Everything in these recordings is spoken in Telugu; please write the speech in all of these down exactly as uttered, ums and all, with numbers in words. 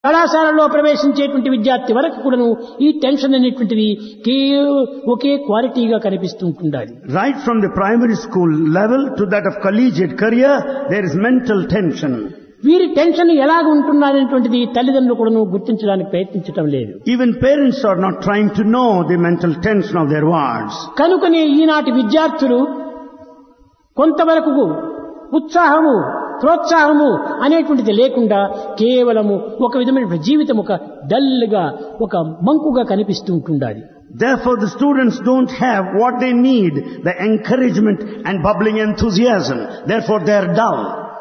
కళాశాలలో ప్రవేశించేటువంటి విద్యార్థి వరకు కూడాను ఈ టెన్షన్ అనేటువంటిది ఒకే క్వాలిటీగా కనిపిస్తుంటుండాలి. Right from the primary school level to that of collegiate career, there is mental tension. వీరి టెన్షన్ ఎలాగ ఉంటున్నారనేటువంటిది తల్లిదండ్రులు కూడాను గుర్తించడానికి ప్రయత్నించడం లేదు. Even parents are not trying to know the mental tension of their wards. కనుకనే ఈనాటి విద్యార్థులు కొంతవరకు ఉత్సాహము ప్రోత్సాహము అనేటువంటిది లేకుండా కేవలము ఒక విధమైన జీవితం ఒక డల్గా ఒక మంకుగా కనిపిస్తూ ఉంటుండాలి. Therefore the students don't have what they need, the encouragement and bubbling enthusiasm. Therefore they are dull.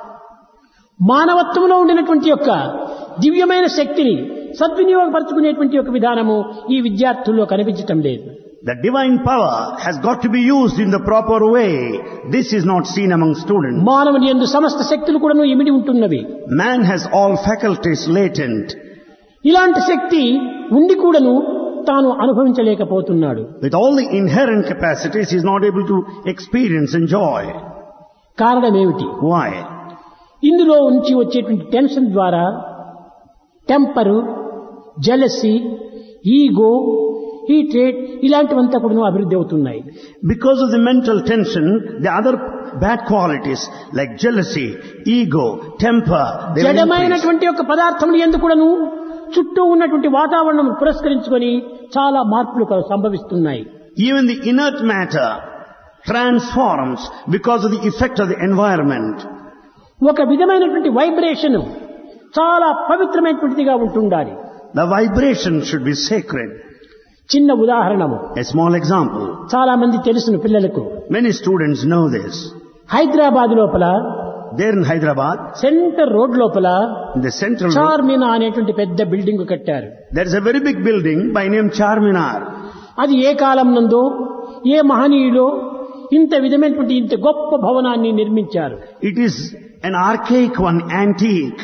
మానవత్వంలో ఉండినటువంటి యొక్క దివ్యమైన శక్తిని సద్వినియోగపరచుకునేటువంటి యొక్క విధానము ఈ విద్యార్థుల్లో కనిపించటం లేదు. The divine power has got to be used in the proper way. This is not seen among students. మానవుని యందు సమస్త శక్తులు కూడాను ఇమిడి ఉంటున్నవి. Man has all faculties latent. ఇలాంటి శక్తి ఉండి కూడాను తాను అనుభవించలేకపోతున్నాడు. With all the inherent capacities, he is not able to experience and enjoy. కారణం ఏమిటి? Why? ఇందులో నుంచి వచ్చేటువంటి టెన్షన్ ద్వారా టెంపరు, జెలసీ, ఈగో, హీట్రేట్ ఇలాంటివంతా కూడా అభివృద్ధి అవుతున్నాయి. Because of the mental tension, the other bad qualities like jealousy, ego, temper, జడమైనటువంటి యొక్క పదార్థములు ఎందుకు కూడాను చుట్టూ ఉన్నటువంటి వాతావరణం పురస్కరించుకొని చాలా మార్పులు సంభవిస్తున్నాయి. Even the inert matter transforms because of the effect of the environment. ఒక విధమైనటువంటి వైబ్రేషన్ చాలా పవిత్రమైనటువంటిదిగా ఉంటుండాలి. The vibration should be sacred. చిన్న ఉదాహరణము, a small example. చాలా మంది తెలుసును పిల్లలకు. Many students know this. Hyderabad లోపల, there in Hyderabad, centre road లోపల in the central చార్మినార్ అనేటువంటి పెద్ద బిల్డింగ్ కట్టారు. there is a very big building by name Charminar. అది ఏ కాలం నందో ఏ మహనీయులో ఇంత విధమైనటువంటి ఇంత గొప్ప భవనాన్ని నిర్మించారు. It is an archaic one, antique.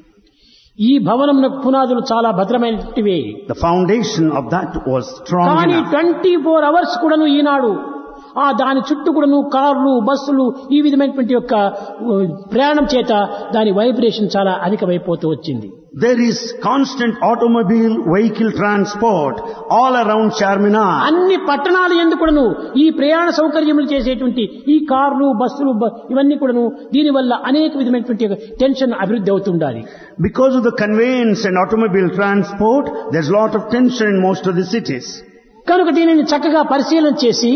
ఈ భవనమునకు పునాదులు చాలా భద్రమైనటివి. The foundation of that was strong enough. కానీ ట్వంటీ ఫోర్ అవర్స్ కూడాను ఈనాడు ఆ దాని చుట్టూ కూడాను కార్లు, బస్సులు ఈ విధమైనటువంటి యొక్క ప్రయాణం చేత దాని వైబ్రేషన్ చాలా అధికమైపోతూ వచ్చింది. There is constant automobile vehicle transport all around Charminar. అన్ని పట్టణాలు యందు కూడాను ఈ ప్రయాణ సౌకర్యములు చేసేటువంటి ఈ కార్లు, బస్సులు ఇవన్నీ కూడాను దీని వల్ల అనేక విధమైనటువంటి టెన్షన్ అభివృద్ధి అవుతుండాలి. Because of the conveyance and automobile transport, there's a lot of tension in most of the cities. కనుక దీనిని చక్కగా పరిశీలన చేసి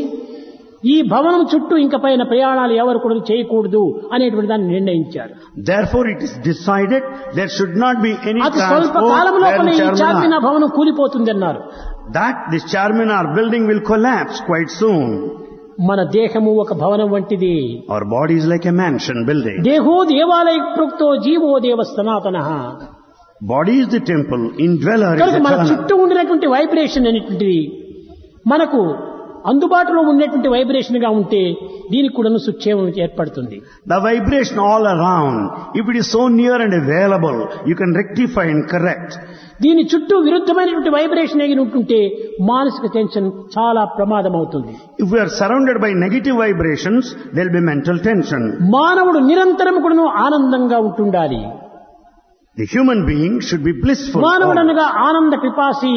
ఈ భవనం చుట్టూ ఇంక పైన ప్రయాణాలు ఎవరు కూడా చేయకూడదు అనేటువంటి దాన్ని నిర్ణయించారు. Therefore it is decided there should not be any అతి స్వల్ప కాలం లోపల ఈ చార్మినార్ భవనం కూలిపోతుంది అన్నారు. That this Charminar building will collapse quite soon. మన దేహము ఒక భవనం వంటిది. Our body is like a mansion building. దేహో దేవాలయ ప్రోక్తో జీవో దేవ సనాతనః. Body is the temple, indweller is eternal. మన చుట్టూ ఉండినటువంటి వైబ్రేషన్ అనేటువంటిది మనకు అందుబాటులో ఉన్నటువంటి వైబ్రేషన్ గా ఉంటే దీనికి కూడా సుక్షేమం ఏర్పడుతుంది. The vibration all around, if it is so near and available, you can rectify and correct. దీని చుట్టూ విరుద్ధమైనటువంటి వైబ్రేషన్ ఏగి ఉంటుంటే మానసిక టెన్షన్ చాలా ప్రమాదం అవుతుంది. If we are surrounded by negative vibrations, there will be mental tension. మానవుడు నిరంతరం కూడా ఆనందంగా ఉంటుండాలి. The human being should be blissful. మానవుడు అనగా ఆనంద పిపాసి.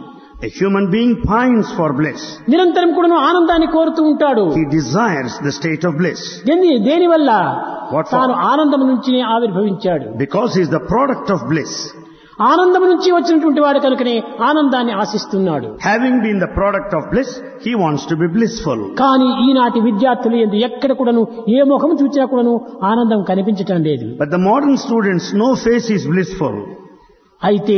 A human being pines for bliss. నిరంతరం కూడా ఆనందాన్ని కోరుతూ ఉంటాడు. He desires the state of bliss. దేని వల్ల? What for? తాను ఆనందం నుంచి ఆవిర్భవించాడు. Because he is the product of bliss. ఆనందం నుంచి వచ్చినటువంటి వాడు కనుకనే ఆనందాన్ని ఆశిస్తున్నాడు. Having been the product of bliss, he wants to be blissful. కానీ ఈనాటి విద్యార్థులు ఎందు ఎక్కడ కూడాను ఏ ముఖం చూసినా కూడాను ఆనందం కనిపించటం లేదు. But the modern students, no face is blissful. అయితే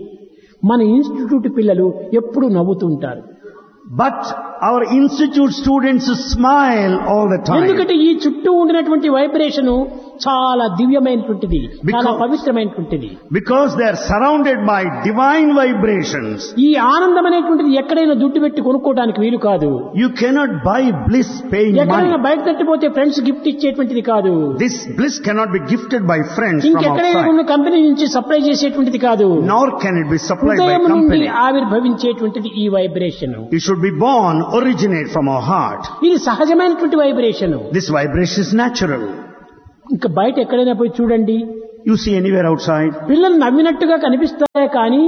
మన ఇన్స్టిట్యూట్ పిల్లలు ఎప్పుడు నవ్వుతుంటారు. But our institute students smile all the time. ఎందుకంటే ఈ చుట్టూ ఉండినటువంటి వైబ్రేషన్ చాలా దివ్యమైనటువంటిది, చాలా పవిత్రమైనటువంటిది. Because they are surrounded by divine vibrations. ఈ ఆనందం అనేటువంటిది ఎక్కడైనా దుడ్డు పెట్టి కొనుక్కోవడానికి వీలు కాదు. You cannot buy bliss paying money. ఎక్కడైనా బయట తట్టిపోతే ఫ్రెండ్స్ గిఫ్ట్ ఇచ్చేటువంటిది కాదు. This bliss cannot be gifted by friends from ఇంకెక్కడైనా ఉన్న outside. కంపెనీ నుంచి సప్లై చేసేటువంటిది కాదు. Nor can it be supplied by హృదయం నుండి company. ఆవిర్భవించేటువంటిది ఈ vibration. It should be born, originate from our heart. ఇది సహజమైనటువంటి vibration. This vibration is natural. ఇంకా బయట ఎక్కడైనా పోయి చూడండి, you see anywhere outside. పిల్లలు నవ్వినట్టుగా కనిపిస్తాయే కానీ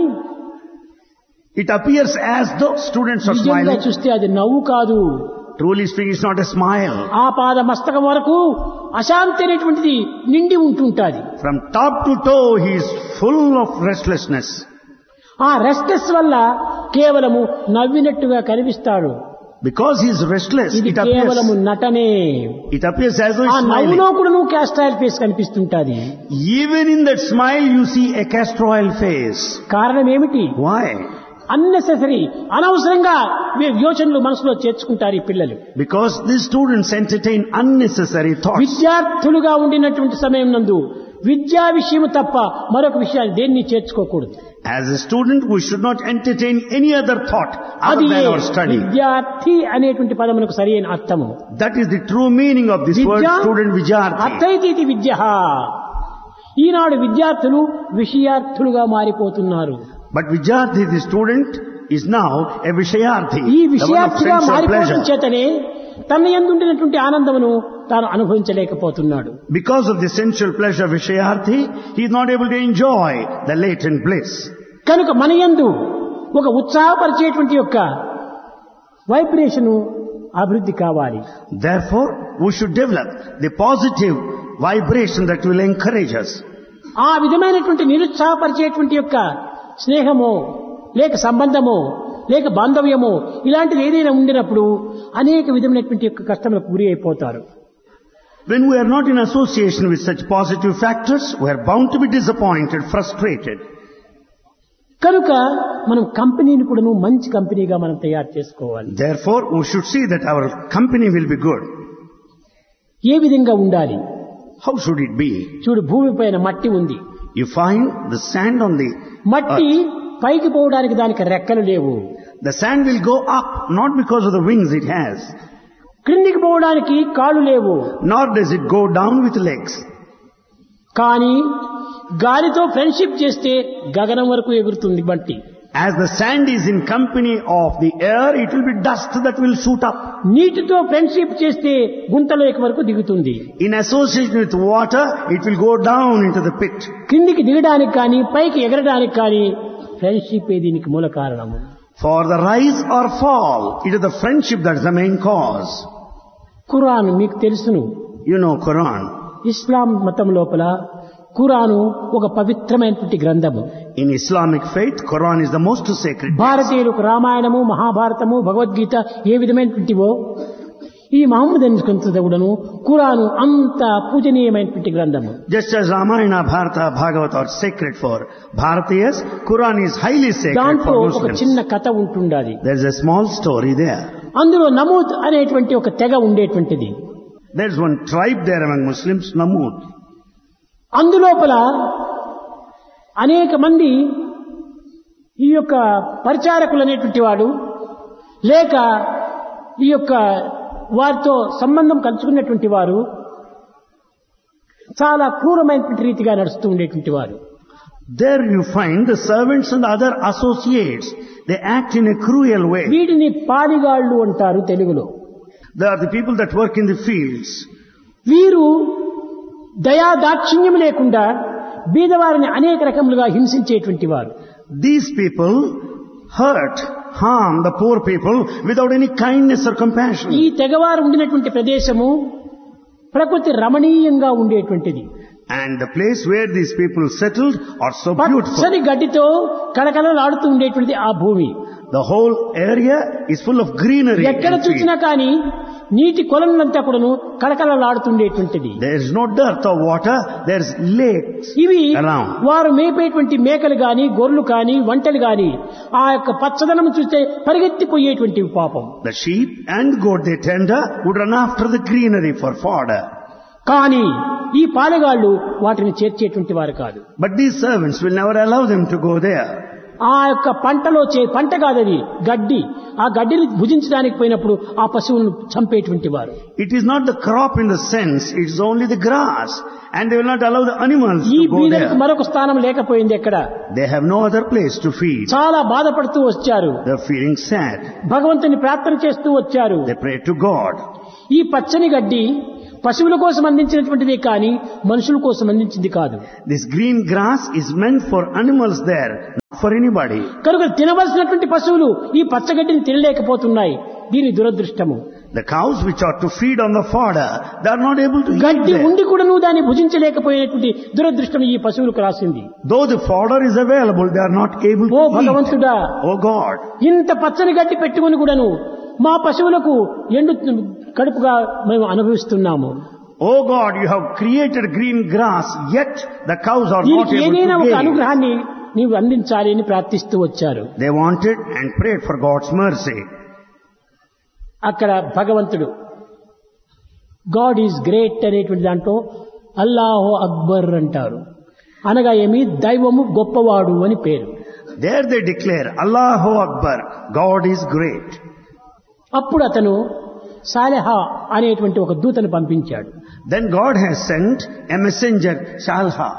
It appears as though students are నిజంగా smiling. చూస్తే అది నవ్వు కాదు. Truly speaking, it's not a smile. ఆ పాద మస్తకం వరకు అశాంతి అనేటువంటిది నిండి ఉంటుంటాది. From top to toe, he is full of restlessness. ఆ రెస్ట్లెస్ వల్ల కేవలము నవ్వినట్టుగా కనిపిస్తాడు. Because he is restless, ఇది it appears, కేవలము నటనే. it appears as though ఆ he's నవ్వులో smiling. కూడా నువ్వు క్యాస్ట్రాయల్ face కనిపిస్తుంటాది. Even in that smile, you see a castor oil face. కారణం ఏమిటి? Why? అన్నెసెసరీ అనవసరంగా వీ- యోచనలు మనసులో చేర్చుకుంటారు ఈ పిల్లలు. Because these students entertain unnecessary thoughts. విద్యార్థులుగా ఉండినటువంటి సమయం నందు విద్యా విషయం తప్ప మరొక విషయాన్ని దేన్ని చేర్చుకోకూడదు. As a student, we should not entertain any other thought other అది than our study. విద్యార్థి అనేటువంటి పదమునకు సరైన అర్థము. That is the true meaning of this word, Vidya student Vidyarthi. అర్థైతి విద్య. ఈనాడు విద్యార్థులు విషయార్థులుగా మారిపోతున్నారు. But Vidyarthi, the student, is now a Vishayarthi, ఈ the one of విషయార్థిగా sense or మారిపోవడం pleasure. చేతనే తన యందుండినటువంటి ఆనందమును తాను అనుభవించలేకపోతున్నాడు. Because of the sensual pleasure of Vishayarthi, he is not able to enjoy the latent bliss. కనుక మన యందు ఒక ఉత్సాహపరిచేటువంటి యొక్క వైబ్రేషన్ అభివృద్ధి కావాలి. Therefore, we should develop the positive vibration that will encourage us. ఆ విధమైనటువంటి నిరుత్సాహపరిచేటువంటి యొక్క స్నేహమో లేక సంబంధమో లేక బాంధవ్యమో ఇలాంటిది ఏదైనా ఉండినప్పుడు అనేక విధమైనటువంటి యొక్క కష్టములకు గురి అయిపోతారు. When we are not in association with such positive factors, we are bound to be disappointed, frustrated. కనుక మనం కంపెనీని కూడా మంచి కంపెనీగా మనం తయారు చేసుకోవాలి. Therefore, we should see that our company will be good. ఏ విధంగా ఉండాలి? How should it be? చూడు, భూమి పైన మట్టి ఉంది. You find the sand on the మట్టి పైకి పోవడానికి దానికి రెక్కలు లేవు. The sand will go up, not because of the wings it has, క్రిందికి పోవడానికి కాళ్ళు లేవు. nor does it go down with legs. కానీ గాలితో ఫ్రెండ్షిప్ చేస్తే గగనం వరకు ఎగురుతుంది మట్టి. As the sand is in company of the air, it will be dust that will shoot up. నీటితో ఫ్రెండ్షిప్ చేస్తే గుంతలోకి వరకు దిగుతుంది. In association with water, it will go down into the pit. కిందికి దిగడానికి కానీ పైకి ఎగరడానికి కానీ ఫ్రెండ్షిప్ దీనికి మూల కారణము. For the rise or fall, it is the friendship that is the main cause. Quran మీకు తెలుసును. You know Quran. ఇస్లాం మతం లోపల ఖురాను ఒక పవిత్రమైనటువంటి గ్రంథము. In Islamic faith, Quran is the most sacred. భారతీయులకు రామాయణము, మహాభారతము, భగవద్గీత ఏ విధమైనటువంటివో ఈ మహమ్మదన్ గ్రంథమును ఖురాను అంత పూజనీయమైనటువంటి గ్రంథము. Just as Ramayana, Bharata, Bhagavata are sacred for Bharatiyas, Quran is highly sacred దాంట్లో for ఒక Muslims. చిన్న కథ ఉంటుండాలి. There is a small story there. అందులో నమూద్ అనేటువంటి ఒక తెగ ఉండేటువంటిది. There is one tribe there among Muslims, Namud. అందులోపల అనేక మంది ఈ యొక్క పరిచారకులు అనేటువంటి వాడు లేక ఈ యొక్క వారితో సంబంధం కలుసుకున్నటువంటి వారు చాలా క్రూరమైనటువంటి రీతిగా నడుస్తూ ఉండేటువంటి వారు. There you find the servants and other associates. They act in a cruel way. వీటిని పాలిగాళ్ళు అంటారు తెలుగులో. They are the people that work in the fields. వీరు దయా దాక్షిణ్యం లేకుండా బీదవారిని అనేక రకములుగా హింసించేటువంటి వారు. These people hurt, harm the poor people without any kindness or compassion. ఈ తెగవారు ఉండినటువంటి ప్రదేశము ప్రకృతి రమణీయంగా ఉండేటువంటిది. And the place where these people settled are so beautiful. పచ్చని గడ్డితో కళకళలాడుతూ ఉండేటువంటిది ఆ భూమి. The whole area is full of greenery. ఎక్కడ and చూసినా fields. కానీ నీటి కొలనులంతా కూడాను కళకళలాడుతుండేటువంటిది. There is no dearth of water, there is lakes ఇవి around. వారు మేపేటువంటి మేకలు గాని గొర్రెలు గాని వంటలు గాని ఆ యొక్క పచ్చదనం చూస్తే పరిగెత్తిపోయేటువంటివి పాపం. The sheep and goat they tender would run after the greenery for fodder. కానీ ఈ పాలెగాళ్ళు వాటిని చేర్చేటువంటి వారు కాదు. But these servants will never allow them to go there. ఆ యొక్క పంటలో చే పంట కాదది గడ్డి. ఆ గడ్డిని భుజించడానికి పోయినప్పుడు ఆ పశువులను చంపేటువంటి వారు. It is not the crop in the sense, it is only the grass. And they will not allow the animals ఈ to go బీదలకు there. మరొక స్థానం లేకపోయింది ఎక్కడ. They have no other place to feed. చాలా బాధపడుతూ వచ్చారు. They are feeling sad. భగవంతుని ప్రార్థన చేస్తూ వచ్చారు. They pray to God. ఈ పచ్చని గడ్డి పశువుల కోసం అందించినటువంటిదే కానీ మనుషుల కోసం అందించింది కాదు. This green grass is meant for animals there, not for anybody. కనుక తినవలసినటువంటి పశువులు ఈ పచ్చగడ్డిని తినలేకపోతున్నాయి. దీని దురదృష్టము. The cows which are to feed on the fodder, they are not able to eat గడ్డి there. ఉండి కూడా నువ్వు దాన్ని భుజించలేకపోయినటువంటి దురదృష్టం ఈ పశువులకు రాసింది. Though the fodder is available, they are not able oh to eat. భగవంతుడా, Oh God, ఇంత పచ్చని గడ్డి పెట్టుకుని కూడాను మా పశువులకు ఎండు కడుపుగా మేము అనుభవిస్తున్నాము. oh God, you have created green grass, yet the cows are not దీనికి able ఏదైనా to ఒక gain. అనుగ్రహాన్ని నీవు అందించాలి అని ప్రార్థిస్తూ వచ్చారు. They wanted and prayed for God's mercy. అక్కడ భగవంతుడు గాడ్ ఈజ్ గ్రేట్ అనేటువంటి దాంట్లో అల్లాహు అక్బర్ అంటారు. అనగా ఏమి, దైవము గొప్పవాడు అని పేరు. There they declare, Allahu Akbar, God is great. అప్పుడు అతను సాలెహా అనేటువంటి ఒక దూతను పంపించాడు. Then God has sent a messenger, Shalha.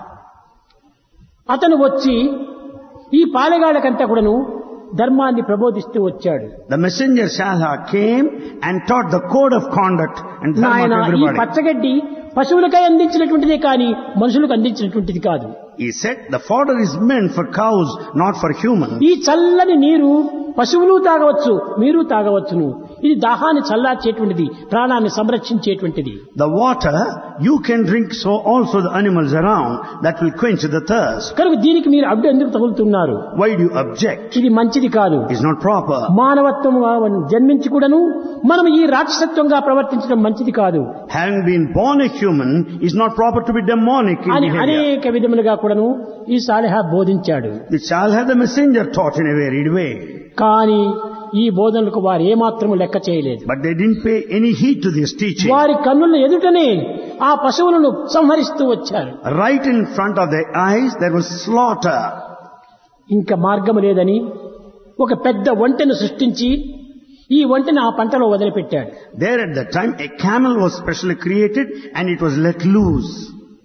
అతను వచ్చి ఈ పాలెగాళ్ళకంతా కూడాను ధర్మాన్ని ప్రబోధిస్తూ వచ్చాడు. The messenger Shalha came and taught the code of conduct and dharma నాయన, to ఈ everybody. పచ్చగడ్డి పశువులకై అందించినటువంటిదే కానీ మనుషులకు అందించినటువంటిది కాదు. He said the fodder is meant for cows, not for humans. ఈ చల్లని నీరు పశువులు తాగవచ్చు, మీరు తాగవచ్చును. ఇది దాహాన్ని చల్లార్చేటువంటిది, ప్రాణాన్ని సంరక్షించేటువంటిది. The water you can drink, so also the animals around, that will quench the thirst. కనుక దీనికి మీరు అడ్డు ఎందుకు తగులుతున్నారు? Why do you object? ఇది మంచిది కాదు. It's not proper. మానవత్వంగా జన్మించి కూడాను మనం ఈ రాక్షసత్వంగా ప్రవర్తించడం మంచిది కాదు. Having been born a human, is not proper to be demonic in అని behavior. అనేక విధములుగా కూడాను ఈ సాలెహా బోధించాడు. The Shalha, the messenger, taught in a varied way. కానీ ఈ బోధనలకు వారు ఏమాత్రము లెక్క చేయలేదు. But they didn't pay any heed to this teaching. వారి కన్నుల ఎదుటనే ఆ పశువులను సంహరిస్తూ వచ్చారు. Right in front of their eyes, there was slaughter. ఇంకా మార్గం లేదని ఒక పెద్ద ఒంటెను సృష్టించి ఈ ఒంటెను ఆ పంటలో వదిలిపెట్టాడు. There at that time, a camel was specially created and it was let loose.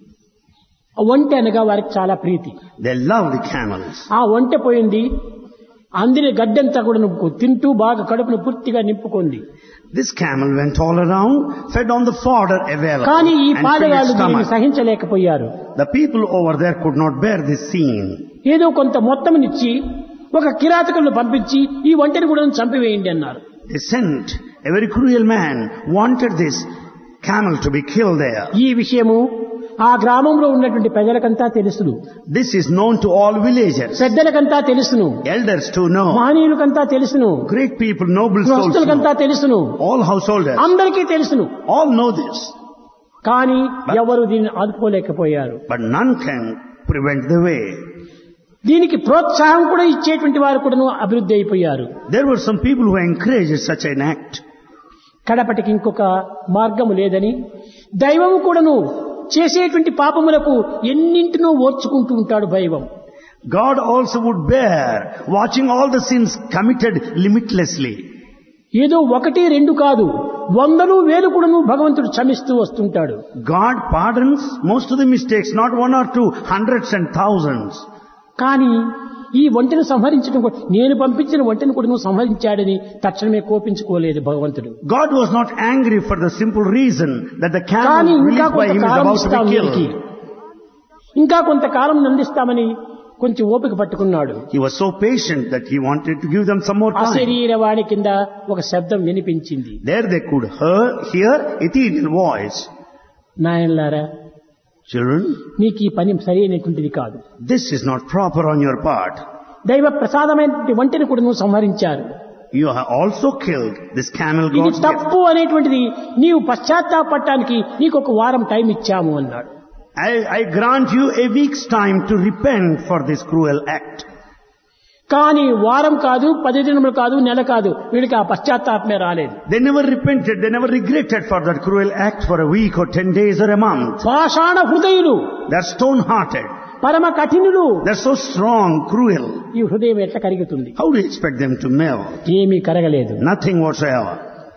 ఆ ఒంటె అనగా వారికి చాలా ప్రీతి. They loved the camels. ఆ ఒంటె పోయింది, అందిన గడ్డంతా కూడా తింటూ బాగా కడుపును పూర్తిగా నింపుకుంది. This camel went all around, fed on the fodder available, కానీ ఈ and filled పాలెగాళ్ళు its దీన్ని stomach. సహించలేకపోయారు. The people over there could not bear this scene. ఏదో కొంత మొత్తంనిచ్చి ఒక కిరాతకులను పంపించి ఈ ఒంటెని కూడా చంపివేయండి అన్నారు. They sent a very cruel man, wanted this camel to be killed there. ఈ విషయము ఆ గ్రామంలో ఉన్నటువంటి ప్రజలకంతా తెలుసును, This is known to all villagers, పెద్దలకంతా తెలుసును, elders to know, మహనీయులకంతా తెలుసును, great people, noble souls to గృహస్థులకంతా know, తెలుసును, all householders, అందరికీ తెలుసును. all know this. కానీ ఎవరు దీన్ని ఆదుకోలేకపోయారు. But none can prevent the way. దీనికి ప్రోత్సాహం కూడా ఇచ్చేటువంటి వారు కూడాను అభివృద్ధి అయిపోయారు. There were some people who encouraged such an act. కడపటికి ఇంకొక మార్గము లేదని దైవము కూడాను చేసేటువంటి పాపములకు ఎన్నింటినో ఓర్చుకుంటూ ఉంటాడు దైవం. God also would bear, watching all the sins committed limitlessly. ఏదో ఒకటి రెండు కాదు, వందలు వేలు కూడాను భగవంతుడు క్షమిస్తూ వస్తుంటాడు. God pardons most of the mistakes, not one or two, hundreds and thousands. కానీ ఈ ఒంటెను సంహరించడం కూడా, నేను పంపించిన ఒంటెను కూడా నువ్వు సంహరించాడని తక్షణమే కోపించుకోలేదు భగవంతుడు. God was not angry for the simple reason that the కానీ camel ఇంకా released by him is కొంతకాలం about to ఇస్తాం be వీరికి, killed. ఇంకా కొంతకాలం నందిస్తామని కొంచెం ఓపిక పట్టుకున్నాడు. He was so patient that he wanted to give them some more time. అశరీరవాణి కింద ఒక శబ్దం వినిపించింది. There they could hear, hear ethereal voice. నాయనలారా, Children, నీకు ఈ పని సరైనటువంటిది కాదు. this is not proper on your part. దైవ ప్రసాదమైనటువంటి ఒంటెను కూడా నువ్వు సంహరించారు. You have also killed this camel ఇది God's gift. తప్పు అనేటువంటిది నీవు పశ్చాత్తాపడటానికి నీకు ఒక వారం టైం ఇచ్చాము అన్నాడు. I, I grant you a week's time to repent for this cruel act. కానీ వారం కాదు, పది దినములు కాదు, నెల కాదు, వీడికి ఆ పశ్చాత్తాపమే రాలేదు. They never repented, they never regretted for that cruel act for a week or ten days or a month. పాషాణ హృదయులు, They're stone-hearted. పరమ కఠినులు. They're so strong, cruel. ఈ హృదయం ఎట్లా కరుగుతుంది? How do you expect them to melt? ఏమీ కరగలేదు. Nothing whatsoever.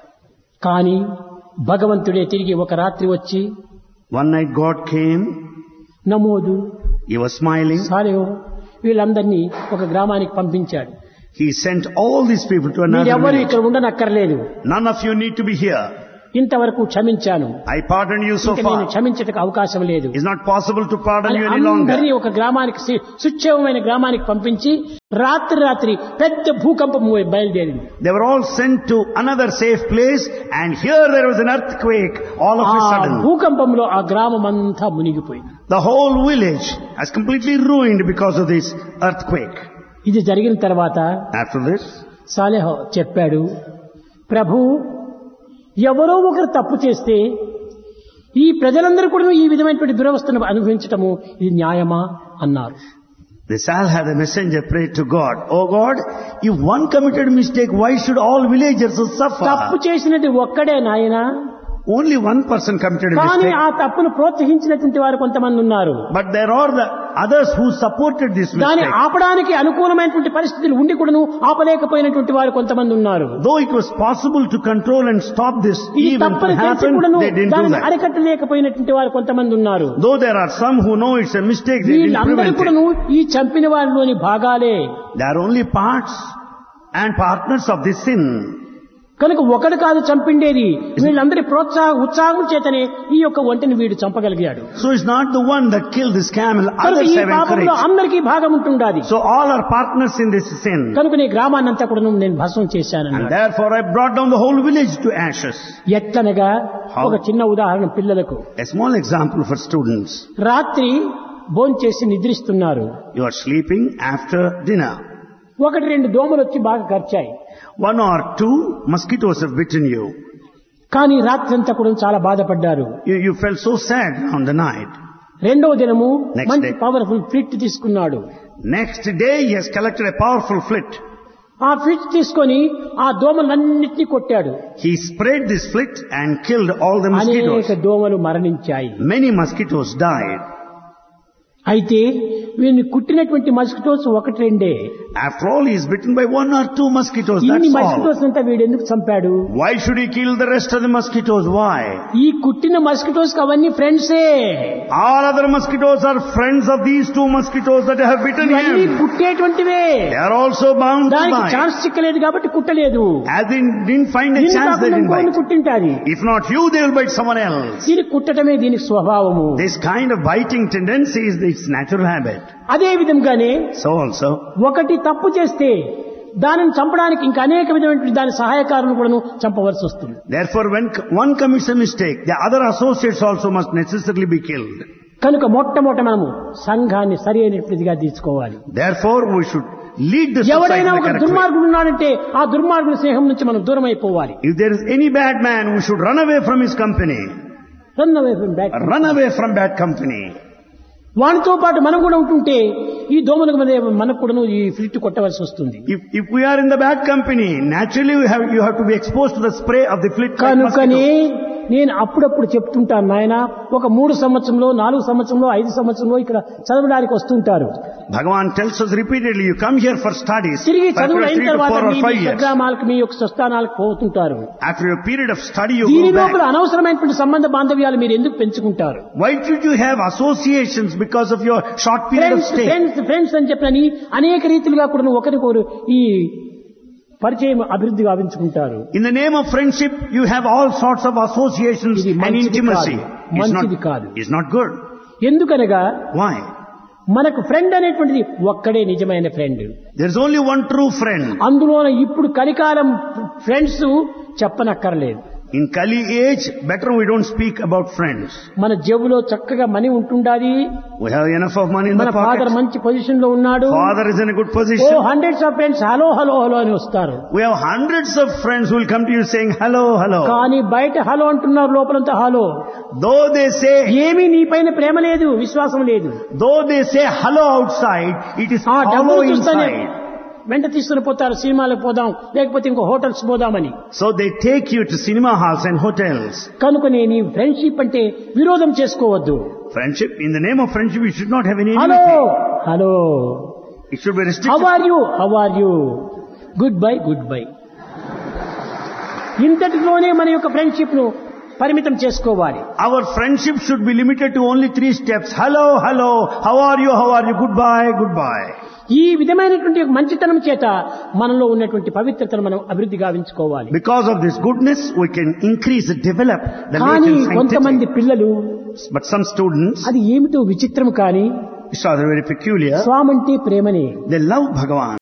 కానీ భగవంతుడే తిరిగి ఒక రాత్రి వచ్చి One night God came, నమోదు, He was smiling. సాలెహు వీళ్ళందరినీ ఒక గ్రామానికి పంపించాడు. He sent all these people to another మీరెవ్వరు village. ఇక్కడ ఉండనక్కర్లేదు. None of you need to be here. ఇంతవరకు క్షమించాను, I pardon you so ఇంకా నేను far. క్షమించటకు అవకాశం లేదు It's not possible to pardon అని you any longer. అందరినీ ఒక గ్రామానికి సి- సుక్షేమమైన గ్రామానికి పంపించి రాత్రి రాత్రి పెద్ద భూకంపం బయలుదేరింది. They were all sent to another safe place, and here there was an earthquake all of a ఆ sudden. భూకంపంలో ఆ గ్రామం అంతా మునిగిపోయింది. The whole village has completely ruined because of this earthquake. ఇది జరిగిన తర్వాత After this, సాలెహ్ చెప్పాడు, ప్రభు, ఎవరో ఒకరు తప్పు చేస్తే ఈ ప్రజలందరూ కూడా ఈ విధమైనటువంటి దురవస్థను అనుభవించటము ఇది న్యాయమా అన్నారు. the Saleh, the messenger, prayed to God, "Oh God, if one committed mistake, why should all villagers తప్పు suffer?" చేసినది ఒక్కడే నాయనా, Only one person committed a కానీ mistake. ఆ తప్పును ప్రోత్సహించినటువంటి వారు కొంతమంది ఉన్నారు. But there are the others who supported this దాన్ని mistake. ఆపడానికి అనుకూలమైనటువంటి పరిస్థితులు ఉండి కూడాను ఆపలేకపోయినటువంటి వారు కొంతమంది ఉన్నారు. Though it was possible to control and stop this ఈ event to తప్పును తెలిసి happen, కూడాను they didn't do దానిని that. అరికట్టలేకపోయినటువంటి వారు కొంతమంది ఉన్నారు. Though there are some who know it's a mistake, they didn't వీళ్ళందరూ prevent it. కూడాను ఈ చంపిన వారిలోని భాగాలే. They are only parts and partners of this sin. కనుక ఒకడు కాదు చంపిండేది, వీళ్ళందరి ప్రోత్సాహ ఉత్సాహం చేతనే ఈ యొక్క ఒంటిని వీడు చంపగలిగాడు. So it's not the one that killed this camel, కనుక others ఈ have పాపంలో encouraged. అందరికీ భాగం ఉంటుండాది. So all are partners in this sin. కనుక నీ గ్రామాన్నంతా కూడా నేను భస్మం చేశాను. And therefore I brought down the whole village to ashes. ఎట్లనగా How? ఒక చిన్న ఉదాహరణ పిల్లలకు. A small example for students. రాత్రి భోంచేసి నిద్రిస్తున్నారు. You are sleeping after dinner. ఒకటి రెండు దోమలు వచ్చి బాగా కరిచాయి. One or two mosquitoes have bitten you. కానీ రాత్రి అంతా కూడా చాలా బాధపడ్డారు. You, you felt so sad on the night. రెండవ దినము Next మంచి day. పవర్ఫుల్ ఫ్లిట్ తీసుకున్నాడు. Next day he has collected a powerful flit. ఆ ఫ్లిట్ తీసుకొని ఆ దోమలన్నింటినీ కొట్టాడు. He sprayed this flit and killed all the mosquitoes. అనేక దోమలు మరణించాయి. Many mosquitoes died. అయితే వీరిని కుట్టినటువంటి మస్కిటోస్ ఒకటి రెండే. After all, he is bitten by one or two mosquitoes. ఇన్ని That's all. మస్కిటోస్ అంతా వీడు ఎందుకు చంపాడు? Why should he kill the rest of the mosquitoes? Why? ఈ కుట్టిన మస్కిటోస్ అవన్నీ ఫ్రెండ్సే. All other mosquitoes are friends of these two mosquitoes that have bitten ఇవన్నీ him. కుట్టేటువంటివే. They are also bound to దానికి bite. ఛాన్స్ చిక్కలేదు కాబట్టి కుట్టలేదు. As they didn't find a దీన్ని chance, they కాకుండా didn't ఇంకోరిని bite. కుట్టింటాది. If not you, they will bite someone else. దీన్ని కుట్టడమే దీనికి స్వభావము. This kind of biting tendency is its natural habit. అదే విధంగానే So also, ఒకటి తప్పు చేస్తే దానిని చంపడానికి ఇంకా అనేక విధమైన దాని సహాయకారులను కూడా చంపవలసి వస్తుంది. therefore, when c- one commits a mistake, the other associates also must necessarily be killed. కనుక మొట్టమొదట మనము సంఘాన్ని సరి అయినటువంటిదిగా తీసుకోవాలి. Therefore, we should lead the society ఎవరైనా in the ఒక correct way. దుర్మార్గుడు ఉన్నాడంటే ఆ దుర్మార్గుని స్నేహం నుంచి మనం దూరం అయిపోవాలి. If there is any bad man, we should run away from his company. Run away from bad company. Run away from bad company. వానితో పాటు మనం కూడా ఉంటుంటే ఈ దోమలకు మీద మనకు కూడా ఈ ఫ్లిట్ కొట్టవలసి వస్తుంది. If, if we are in the bad company, naturally we have, you have to be exposed to the spray of the flit. like కనుకనే mosquito. నేను అప్పుడప్పుడు చెప్తుంటాను, నాయన ఒక మూడు సంవత్సరంలో నాలుగు సంవత్సరంలో ఐదు సంవత్సరంలో ఇక్కడ చదవడానికి వస్తుంటారు. Bhagavan tells us repeatedly, you come here for studies. తిరిగి but చదువు after అయిన three to తర్వాత four or me five years. స్వగ్రామాలకు మీ యొక్క స్వస్థానాలకు పోతుంటారు. After a period of study, you దీని go లోపల back. అనవసరమైనటువంటి సంబంధ బాంధవ్యాలు మీరు ఎందుకు పెంచుకుంటారు? Why should you have associations because of your short period of friends stay? Friends friends అని చెప్పని అనేక రీతిలుగా కూడా ఒకరికొకరు ఈ పరిచయం అభివృద్ధి గావించుకుంటారు. In the name of friendship, you have all sorts of associations ఇది and మంచిది intimacy. కాదు. It's మంచిది not, కాదు. it's not good. ఎందుకనగా Why? మనకు ఫ్రెండ్ అనేటువంటిది ఒక్కడే నిజమైన friend. There's only one true friend. అందులోన ఇప్పుడు కలికాలం ఫ్రెండ్స్ చెప్పనక్కర్లేదు. In Kali age, better we don't speak about friends. మన జేబులో చక్కగా మనీ ఉంటుండాలి. We have enough of money in మన the pocket. ఫాదర్ మంచి పొజిషన్ లో ఉన్నాడు. Father is in a good oh position. Hundreds of friends hello hello hello అని వస్తారు. We have hundreds of friends who will come to you saying hello, hello. కానీ బయట హలో అంటున్నారు, లోపలంతా హలో. Though they say, ఏమీ నీ పైన ప్రేమ లేదు, విశ్వాసం లేదు. though they say hello outside, it is ఆ hollow డబ్బులు చూస్తానే inside. వెంట తీసుకుని పోతారు, సినిమాలకు పోదాం లేకపోతే ఇంకో హోటల్స్ పోదామని. So they take you to cinema halls and hotels. కనుకనే నీ ఫ్రెండ్షిప్ అంటే విరోధం చేసుకోవద్దు. Friendship, in the name of friendship, you should not have any hello enmity. Hello, It should be how restricted. Are you how are you, good bye good bye. ఇంతటిలోనే మన యొక్క ఫ్రెండ్షిప్ ను పరిమితం చేసుకోవాలి. Our friendship should be limited to only three steps. Hello, hello, how are you, how are you, goodbye, goodbye. ఈ విధమైనటువంటి మంచితనం చేత మనలో ఉన్నటువంటి పవిత్రతను మనం అభివృద్ధి గావించుకోవాలి. Because of this goodness, we can increase and develop the కానీ nature కొంతమంది sanctity. పిల్లలు But some students, అది ఏమిటో విచిత్రం కానీ it's rather very peculiar, స్వామంటే ప్రేమనే. they love Bhagavan.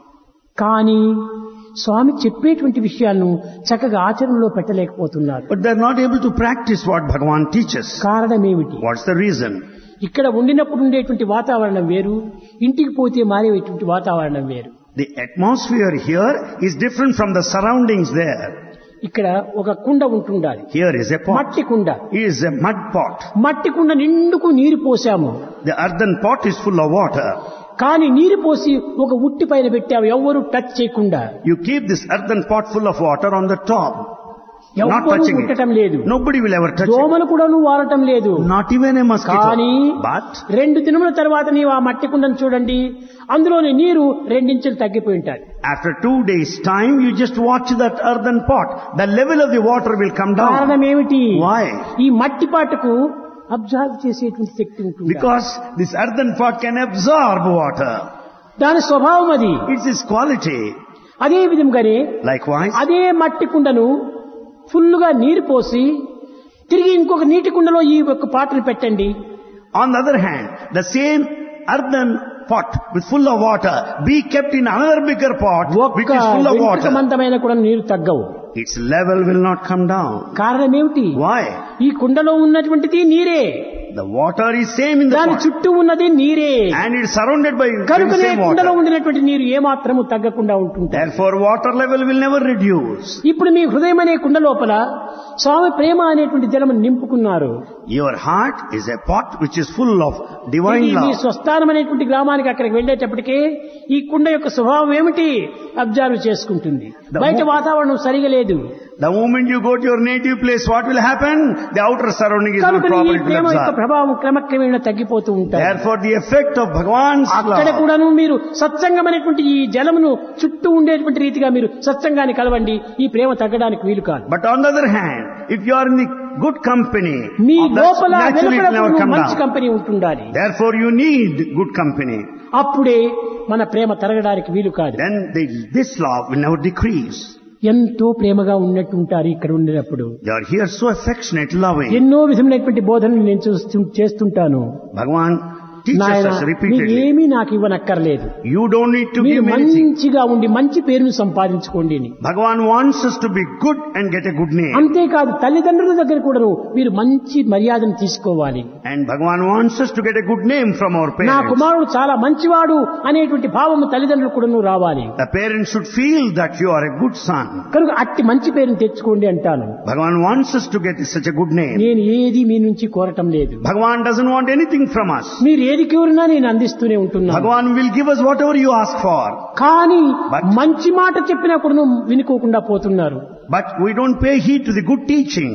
కానీ స్వామి చెప్పేటువంటి విషయాలను చక్కగా ఆచరణలో పెట్టలేకపోతున్నారు. But they're not able to practice what Bhagavan teaches. కారణమేమిటి? What's the reason? ఇక్కడ ఉండినప్పుడు ఉండేటువంటి వాతావరణం వేరు, ఇంటికి పోతే మారేటువంటి వాతావరణం వేరు. The atmosphere here is different from the surroundings there. ఇక్కడ ఒక కుండ ఉంటుండాలి. Here is a pot. మట్టి కుండ. It is a mud pot. మట్టి కుండ నిండుకు నీరు పోసాము. The earthen pot is full of water. కానీ నీరు పోసి ఒక ఉట్టి పైన పెట్టాము, ఎవ్వరూ టచ్ చేయకుండా. You keep this earthen pot full of water on the top. Not ఎవ్వరూ touching ముట్టడం it. లేదు. Nobody will ever touch it. దోమలు కూడాను వాడటం లేదు. Not even a mosquito. కానీ But రెండు దినముల తర్వాత నీవు ఆ మట్టి కుండను చూడండి, అందులోని నీరు రెండించెలు తగ్గిపోయి ఉంటాయి. after two days' time, you just watch that earthen pot. The level of the water will come down. కారణం ఏమిటి? Why? ఈ మట్టి పాటకు అబ్జర్వ్ చేసేటువంటి శక్తి ఉంటుంది. Because this earthen pot can absorb water. దాని స్వభావం అది. It's its quality. అదే విధంగానే Likewise, అదే మట్టి కుండను ఫుల్లుగా నీరు పోసి తిరిగి ఇంకొక నీటి కుండలో ఈ యొక్క పాటను పెట్టండి. on the other hand, the same earthen pot with full of water be kept in another bigger pot which ఒక్క is full of water. వెంట్రుకమంతమైన కూడా నీరు తగ్గవు. Its level will not come down. కారణం ఏమిటి? Why? ఈ కుండలో ఉన్నటువంటిది నీరే, The water is same in the దాని pot. చుట్టూ ఉన్నది నీరే. And it's surrounded by the కనుకనే same కుండలో water. ఉండినటువంటి నీరు ఏమాత్రము తగ్గకుండా ఉంటుంది. Therefore, water level will never reduce. ఇప్పుడు మీ హృదయం అనే కుండ లోపల స్వామి ప్రేమ అనేటువంటి జలము నింపుకున్నారు. Your heart is a pot which is full of divine ఇది మీ love. స్వస్థానం అనేటువంటి గ్రామానికి అక్కడికి వెళ్ళేటప్పటికే ఈ కుండ యొక్క స్వభావం ఏమిటి అబ్జర్వ్ చేసుకుంటుంది. బయట వాతావరణం సరిగా లేదు. The moment you go to your native place, what will happen? The outer surrounding is not కనుక ఈ properly ప్రేమ యొక్క absorbed. ప్రభావం క్రమక్రమేణా తగ్గిపోతూ ఉంటాయి. Therefore, the effect of Bhagavan's అక్కడ love. కూడాను మీరు సత్సంగం అనేటువంటి ఈ జలమును చుట్టూ ఉండేటువంటి రీతిగా మీరు సత్సంగాన్ని కలవండి, ఈ ప్రేమ తగ్గడానికి వీలు కాదు. But on the other hand, if you are in the good company, me that's లోపల naturally it will never come మంచి down. కంపెనీ ఉంటుండాలి. Therefore, you need good company. అప్పుడే మన ప్రేమ తరగడానికి వీలు కాదు. Then the, this love will never decrease. ఎంతో ప్రేమగా ఉన్నట్టు ఉంటారు ఇక్కడ ఉండినప్పుడు. They are here so affectionate, loving. ఎన్నో విధమైనటువంటి బోధనలు నేను చూస్తూ- చేస్తుంటాను. Bhagavan teaches నాయన us repeatedly. నీవేమీ నాకు ఇవ్వనక్కర్లేదు, You don't need to మీరు give me anything. మంచిగా ఉండి మంచి పేరును సంపాదించుకోండి అని. Bhagavan wants us to be good and get a good name. అంతేకాదు తల్లిదండ్రుల దగ్గర కూడా మీరు మంచి మర్యాదను తీసుకోవాలి. And Bhagavan wants us to get a good name from our నా parents. కుమారుడు చాలా మంచివాడు అనేటువంటి భావము తల్లిదండ్రులు కూడా రావాలి. The parents should feel that you are a good son. కనుక అట్టి మంచి పేరును తెచ్చుకోండి అంటాను. Bhagavan wants us to get such a good name. నేను ఏది మీ నుంచి కోరటం లేదు. Bhagavan doesn't want anything from us. మీరు ఏది కోరినా నేను అందిస్తూనే ఉంటున్నాను. Bhagavan will give us whatever you ask for. కానీ But- మంచి మాట చెప్పినా కూడా వినుకోకుండా పోతున్నారు. But we don't pay heed to the good teaching.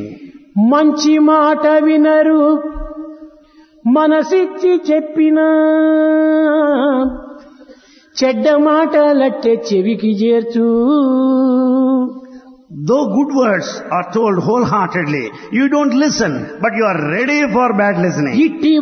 మంచి మాట వినరు, మనసిచ్చి చెప్పినా చెడ్డ మాటలట్టే చెవికి చేర్చు. Though good words are told wholeheartedly, you don't listen, but you are ready for bad listening. ఇట్టి